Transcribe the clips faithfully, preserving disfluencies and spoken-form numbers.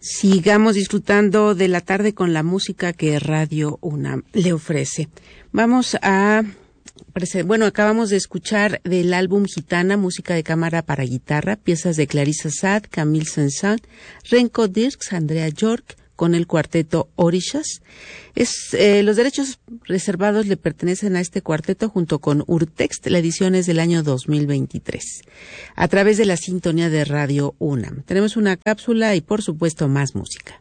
Sigamos disfrutando de la tarde con la música que Radio UNAM le ofrece. Vamos a... Bueno, acabamos de escuchar del álbum Gitana, música de cámara para guitarra, piezas de Clarissa Sad, Camille Saint-Saëns, Renko Dirks, Andrea York, con el cuarteto Orishas. Es, eh, los derechos reservados le pertenecen a este cuarteto junto con Urtext. La edición es del año dos mil veintitrés. A través de la sintonía de Radio UNAM. Tenemos una cápsula y, por supuesto, más música.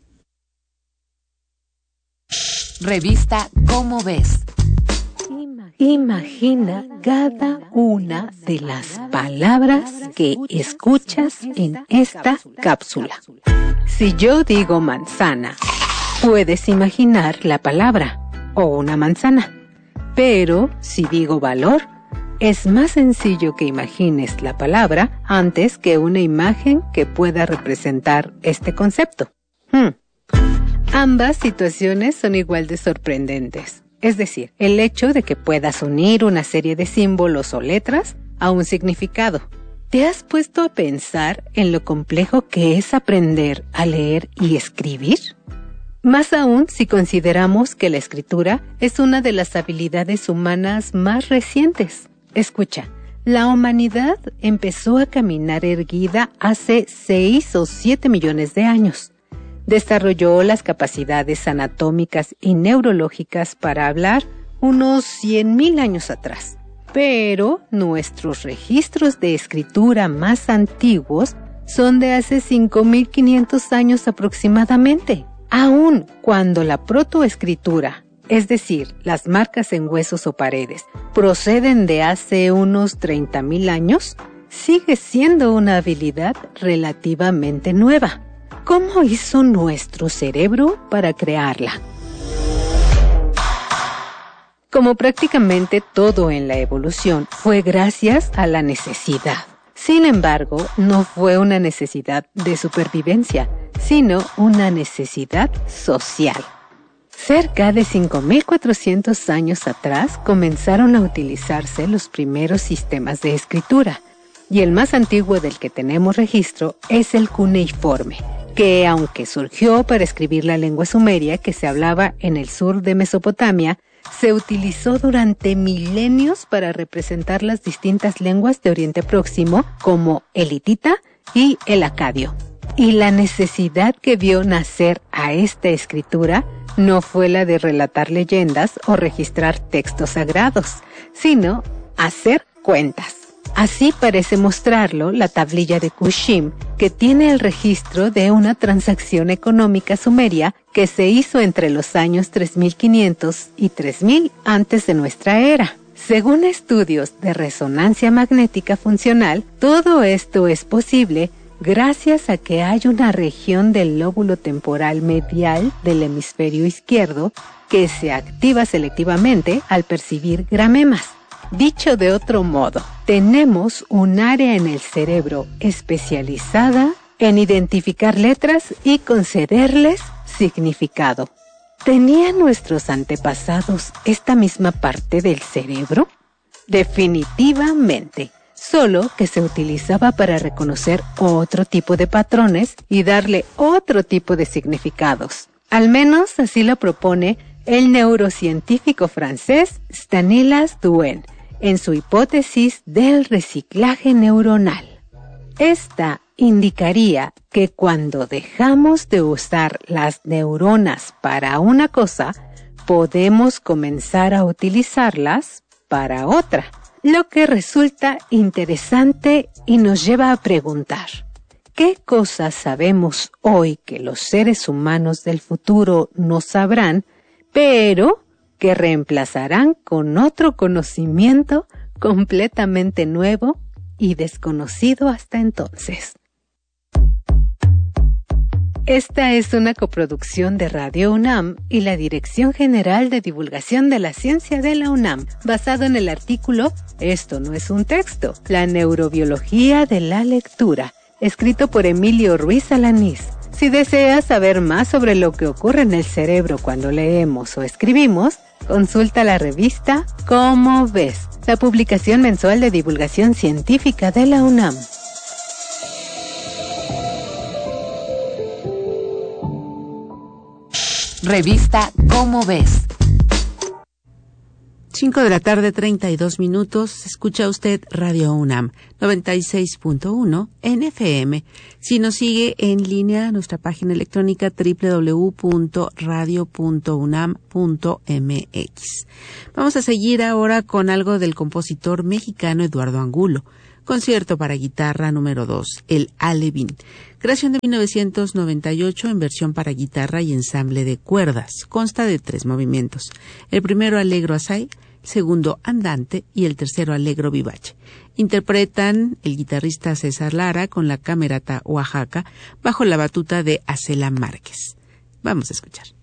Revista Cómo Ves. Imagina cada una de las palabras que escuchas en esta cápsula. Si yo digo manzana, puedes imaginar la palabra o una manzana. Pero si digo valor, es más sencillo que imagines la palabra antes que una imagen que pueda representar este concepto. Hmm. Ambas situaciones son igual de sorprendentes. Es decir, el hecho de que puedas unir una serie de símbolos o letras a un significado. ¿Te has puesto a pensar en lo complejo que es aprender a leer y escribir? Más aún si consideramos que la escritura es una de las habilidades humanas más recientes. Escucha, la humanidad empezó a caminar erguida hace seis o siete millones de años. Desarrolló las capacidades anatómicas y neurológicas para hablar unos cien mil años atrás. Pero nuestros registros de escritura más antiguos son de hace cinco mil quinientos años aproximadamente. Aun cuando la protoescritura, es decir, las marcas en huesos o paredes, proceden de hace unos treinta mil años, sigue siendo una habilidad relativamente nueva. ¿Cómo hizo nuestro cerebro para crearla? Como prácticamente todo en la evolución, fue gracias a la necesidad. Sin embargo, no fue una necesidad de supervivencia, sino una necesidad social. Cerca de cinco mil cuatrocientos años atrás comenzaron a utilizarse los primeros sistemas de escritura, y el más antiguo del que tenemos registro es el cuneiforme, que aunque surgió para escribir la lengua sumeria que se hablaba en el sur de Mesopotamia, se utilizó durante milenios para representar las distintas lenguas de Oriente Próximo como el hitita y el acadio. Y la necesidad que vio nacer a esta escritura no fue la de relatar leyendas o registrar textos sagrados, sino hacer cuentas. Así parece mostrarlo la tablilla de Kushim, que tiene el registro de una transacción económica sumeria que se hizo entre los años tres mil quinientos y tres mil antes de nuestra era. Según estudios de resonancia magnética funcional, todo esto es posible gracias a que hay una región del lóbulo temporal medial del hemisferio izquierdo que se activa selectivamente al percibir gramemas. Dicho de otro modo, tenemos un área en el cerebro especializada en identificar letras y concederles significado. ¿Tenían nuestros antepasados esta misma parte del cerebro? Definitivamente, solo que se utilizaba para reconocer otro tipo de patrones y darle otro tipo de significados. Al menos así lo propone el neurocientífico francés Stanislas Dehaene en su hipótesis del reciclaje neuronal. Esta indicaría que cuando dejamos de usar las neuronas para una cosa, podemos comenzar a utilizarlas para otra, lo que resulta interesante y nos lleva a preguntar, ¿qué cosas sabemos hoy que los seres humanos del futuro no sabrán, pero que reemplazarán con otro conocimiento completamente nuevo y desconocido hasta entonces? Esta es una coproducción de Radio UNAM y la Dirección General de Divulgación de la Ciencia de la UNAM, basado en el artículo Esto no es un texto, la neurobiología de la lectura, escrito por Emilio Ruiz Alanís. Si deseas saber más sobre lo que ocurre en el cerebro cuando leemos o escribimos, consulta la revista Cómo Ves, la publicación mensual de divulgación científica de la UNAM. Revista Cómo Ves. Cinco de la tarde, treinta y dos minutos. Escucha usted Radio UNAM, noventa y seis punto uno en F M. Si nos sigue en línea, nuestra página electrónica doble u doble u doble u punto radio punto unam punto m x. Vamos a seguir ahora con algo del compositor mexicano Eduardo Angulo. Concierto para guitarra número dos, el Alevín. Creación de mil novecientos noventa y ocho en versión para guitarra y ensamble de cuerdas. Consta de tres movimientos. El primero Allegro assai, el segundo Andante y el tercero Allegro vivace. Interpretan el guitarrista César Lara con la Camerata Oaxaca bajo la batuta de Acela Márquez. Vamos a escuchar.